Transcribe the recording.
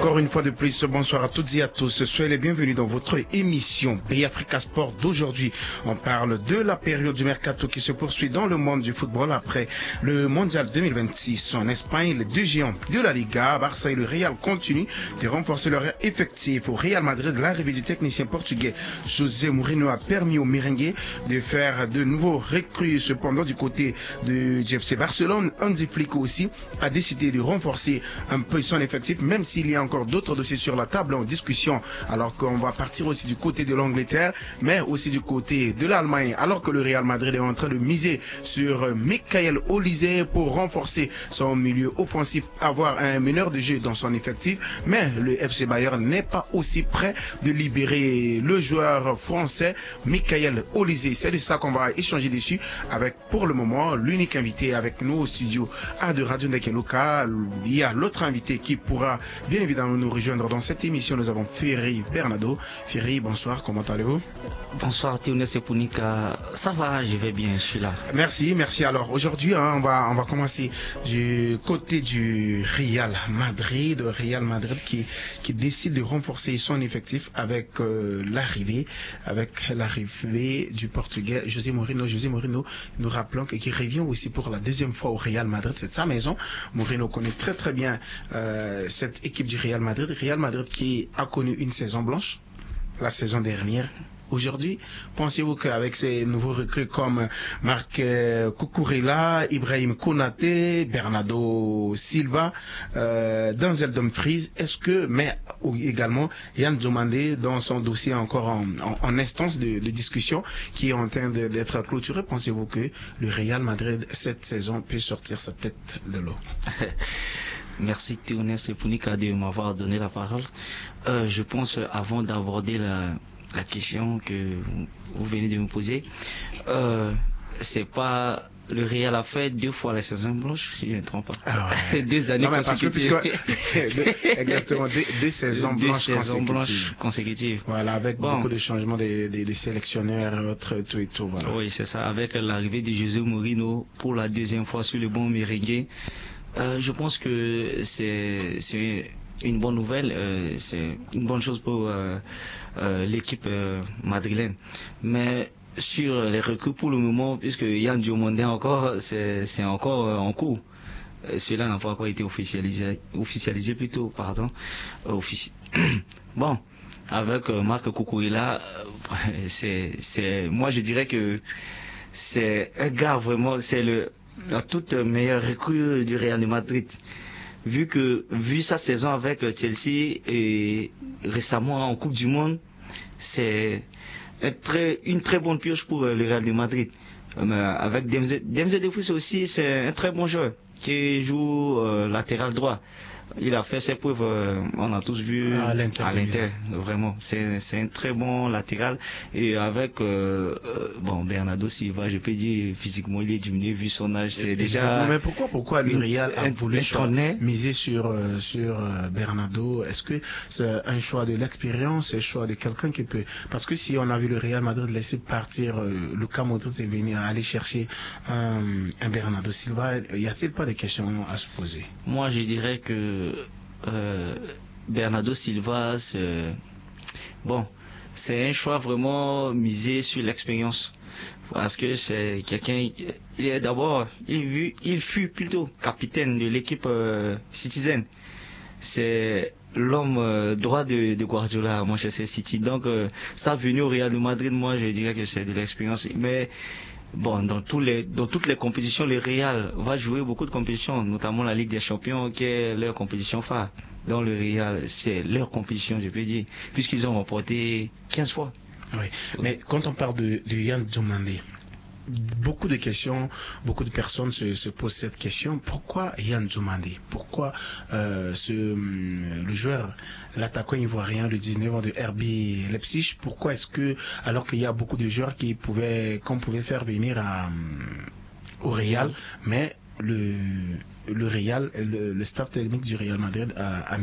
encore une fois de plus, bonsoir à toutes et à tous. Soyez les bienvenus dans votre émission BAfrica Sport d'aujourd'hui. On parle de la période du mercato qui se poursuit dans le monde du football après le mondial 2026 en Espagne. Les deux géants de la Liga, Barça et le Real, continuent de renforcer leur effectif. Au Real Madrid, l'arrivée du technicien portugais José Mourinho a permis aux merengues de faire de nouveaux recrues. Cependant, du côté de FC Barcelone, Hansi Flick aussi a décidé de renforcer un peu son effectif, même s'il y a encore d'autres dossiers sur la table en discussion, alors qu'on va partir aussi du côté de l'Angleterre, mais aussi du côté de l'Allemagne, alors que le Real Madrid est en train de miser sur Michael Olise pour renforcer son milieu offensif, avoir un meneur de jeu dans son effectif, mais le FC Bayern n'est pas aussi prêt de libérer le joueur français Michael Olise. C'est de ça qu'on va échanger dessus avec, pour le moment, l'unique invité avec nous au studio A de Radio Ndekeluka. Il y a l'autre invité qui pourra bien évidemment nous rejoindre dans cette émission. Nous avons Ferry Bernardo. Ferry, bonsoir, comment allez-vous? Bonsoir Théonès Epounika, ça va, je vais bien, je suis là. Merci. Alors aujourd'hui, on va commencer du côté du Real Madrid qui décide de renforcer son effectif avec l'arrivée du Portugais José Mourinho. José Mourinho, nous rappelons qu'il revient aussi pour la deuxième fois au Real Madrid. C'est sa maison. Mourinho connaît très bien cette équipe du Real Madrid qui a connu une saison blanche la saison dernière. Aujourd'hui, pensez-vous qu'avec ces nouveaux recrues comme Marc Cucurella, Ibrahim Konaté, Bernardo Silva, Denzel Dumfries, mais également Yann Djomandé dans son dossier encore en instance de discussion qui est en train d'être clôturé, pensez-vous que le Real Madrid cette saison peut sortir sa tête de l'eau? Merci Théonès Epounika de m'avoir donné la parole. Je pense, avant d'aborder la question que vous venez de me poser, c'est pas le Real a fait 2 fois la saison blanche, si je ne me trompe pas. Ah ouais. 2 années consécutives. Exactement, deux saisons blanches consécutives. Voilà, avec beaucoup de changements des sélectionneurs, autres, tout et tout. Voilà. Oui, c'est ça. Avec l'arrivée de José Mourinho pour la 2e fois sur le banc merengue. Je pense que c'est une bonne nouvelle, c'est une bonne chose pour l'équipe madrilène. Mais sur les recrues pour le moment, puisque Yann Djomandé encore, c'est encore en cours. Cela n'a pas encore été officialisé plutôt, pardon. Bon, avec Marc Cucurella, moi je dirais que c'est un gars vraiment, c'est la toute meilleure recrue du Real de Madrid. Vu sa saison avec Chelsea et récemment en Coupe du Monde, c'est une très bonne pioche pour le Real de Madrid. Avec Denzel Dumfries aussi, c'est un très bon joueur qui joue latéral droit. Il a fait ses preuves, on a tous vu à l'Inter, vraiment. C'est un très bon latéral. Et avec Bernardo Silva, je peux dire physiquement il est diminué vu son âge. C'est déjà. Mais pourquoi le Real a voulu miser sur Bernardo? Est-ce que c'est un choix de l'expérience, un choix de quelqu'un qui peut? Parce que si on a vu le Real Madrid laisser partir Luka Modric et venir aller chercher un Bernardo Silva, y a-t-il pas de questions à se poser? Moi, je dirais que Bernardo Silva, c'est un choix vraiment misé sur l'expérience, parce que c'est quelqu'un, il fut plutôt capitaine de l'équipe Citizen. C'est l'homme droit de Guardiola à Manchester City. Donc sa venue au Real de Madrid, moi je dirais que c'est de l'expérience. Mais bon, dans toutes les compétitions, le Real va jouer beaucoup de compétitions, notamment la Ligue des Champions, qui est leur compétition phare. Dans le Real, c'est leur compétition, je peux dire, puisqu'ils ont remporté 15 fois. Oui, mais quand on parle de Yann Djomandé, beaucoup de questions, beaucoup de personnes se posent cette question. Pourquoi Yann Djomandé? Pourquoi le joueur, l'attaquant ivoirien de 19 ans de RB Leipzig, pourquoi est-ce que, alors qu'il y a beaucoup de joueurs qu'on pouvait faire venir au Real, mais le Real, le staff technique du Real Madrid a